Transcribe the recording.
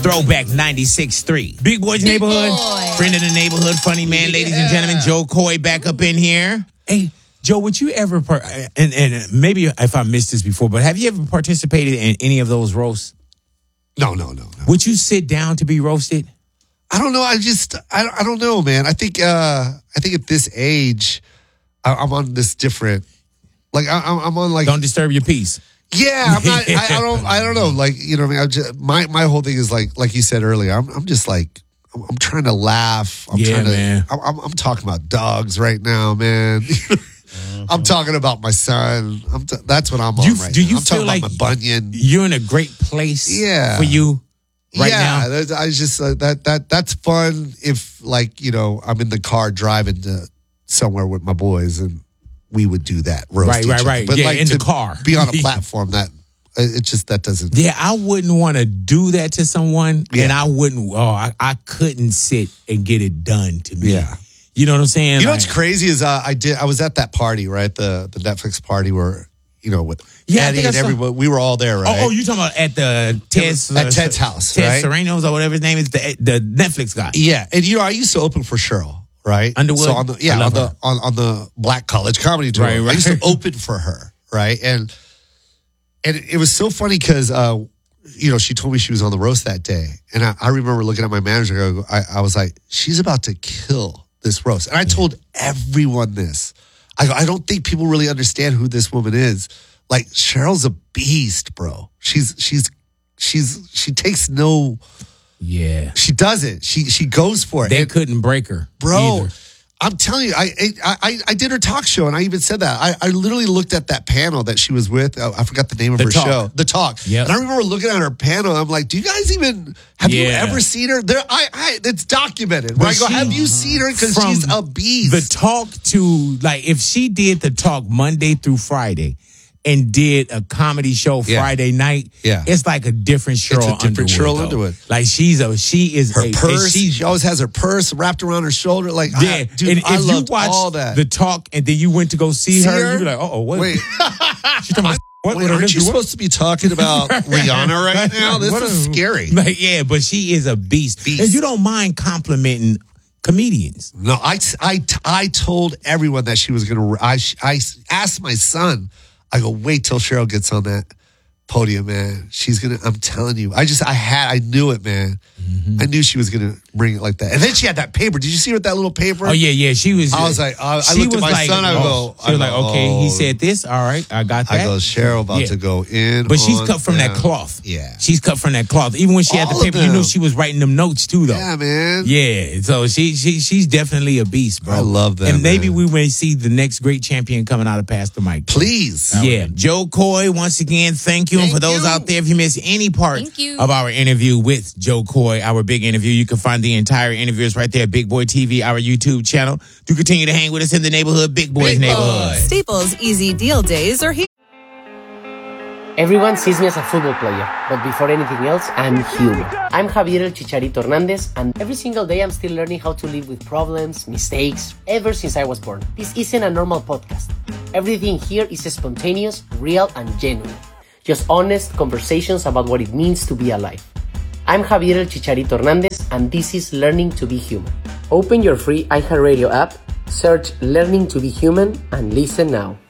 Throwback 96.3. Big Boy's Neighborhood. Friend of the neighborhood, funny man, ladies and gentlemen. Joe Coy back up in here. Hey, Joe, would you ever, and maybe if I missed this before, but have you ever participated in any of those roasts? No. Would you sit down to be roasted? I don't know. I don't know, man. I think at this age, I'm on this different. Like I'm on like. Don't disturb your peace. Yeah, I'm not. I don't know. Like, you know what I mean. I'm just, my whole thing is like you said earlier. I'm just like I'm trying to laugh. Man. I'm talking about dogs right now, man. I'm talking about my son. That's what I'm on right now. Do you I'm feel talking like about my bunion? You're in a great place? Yeah. For you right now. Yeah, I just that's fun. If like I'm in the car driving to somewhere with my boys and we would do that. Roast right. But yeah, like in to the car, be on a platform that that doesn't. Yeah, I wouldn't want to do that to someone, and I wouldn't. I couldn't sit and get it done to me. Yeah. You know what I'm saying? You know what's crazy is I was at that party, right? The Netflix party where with Eddie and everybody. We were all there, right? Oh, you talking about at the Ted's house, Ted right? Serrano's or whatever his name is, the Netflix guy. Yeah, and I used to open for Cheryl, right? Underwood. So on the Black College Comedy Tour, right. I used to open for her, right? And it was so funny because she told me she was on the roast that day, and I remember looking at my manager. I was like, she's about to kill this roast. And I told everyone this. I don't think people really understand who this woman is. Like, Cheryl's a beast, bro. She takes no. Yeah. She doesn't. She goes for it. They couldn't break her, bro. either. I'm telling you, I did her talk show, and I even said that. I literally looked at that panel that she was with. I forgot the name of her show. The Talk. Yep. And I remember looking at her panel. I'm like, do you guys even have you ever seen her? It's documented. Where I go, have you seen her? Because she's a beast. The Talk to if she did the Talk Monday through Friday and did a comedy show Friday night, it's like a different Cheryl Underwood. It's a different Cheryl Underwood. Like she is her purse. She always has her purse wrapped around her shoulder. Like, dude, and I if loved you watched all that. The Talk and then you went to go see her, you'd be like, what? Wait. She's talking about Wait, aren't you supposed to be talking about Rihanna right now? This is scary. But she is a beast. And you don't mind complimenting comedians. No, I told everyone that she was going to. I asked my son. I go, wait till Cheryl gets on that podium, man. She's going to, I'm telling you. I knew it, man. Mm-hmm. I knew she was going to bring it like that. And then she had that paper. Did you see her with that little paper? Oh, yeah. She was. I was like, I looked at my son. I go, okay, he said this. All right, I got that. I go, Cheryl about to go in. But she's cut from that cloth. Yeah. She's cut from that cloth. Even when she had the paper, you knew she was writing them notes too, though. Yeah, man. Yeah. So she's definitely a beast, bro. I love that. And maybe we may see the next great champion coming out of Pastor Mike. Please. Yeah. Joe Coy, once again, thank you. And for those out there, if you missed any part of our interview with Joe Coy, our big interview, you can find the entire interviews right there at Big Boy TV, our YouTube channel. To continue to hang with us in the neighborhood, Big Boy's Neighborhood. Staples Easy Deal Days are here. Everyone sees me as a football player, but before anything else, I'm human. I'm Javier El Chicharito Hernandez, and every single day I'm still learning how to live with problems, mistakes, ever since I was born. This isn't a normal podcast. Everything here is spontaneous, real, and genuine. Just honest conversations about what it means to be alive. I'm Javier El Chicharito Hernandez, and this is Learning to be Human. Open your free iHeartRadio app, search Learning to be Human, and listen now.